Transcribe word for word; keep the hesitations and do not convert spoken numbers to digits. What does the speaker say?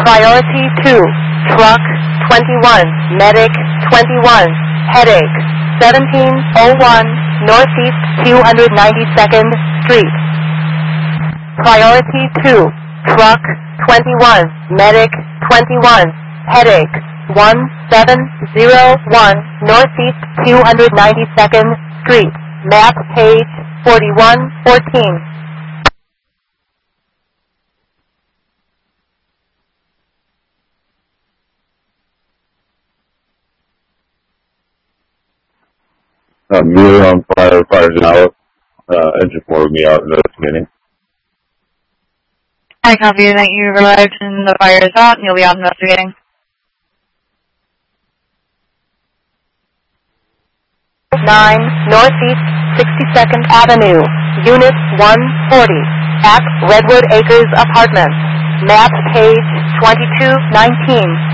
Priority two, truck twenty-one, medic twenty-one, headache seventeen oh one, northeast two hundred ninety-second Street. Priority two, truck twenty-one, medic twenty-one, headache one seven zero one, northeast two hundred ninety-second Street. Map page forty-one fourteen. Uh, Muir on fire, fires out. Uh, engine four with me out investigating. I copy that you've arrived and the fire is out and you'll be out investigating. nine, Northeast sixty-second Avenue, Unit one forty, at Redwood Acres Apartments. Map page twenty-two nineteen.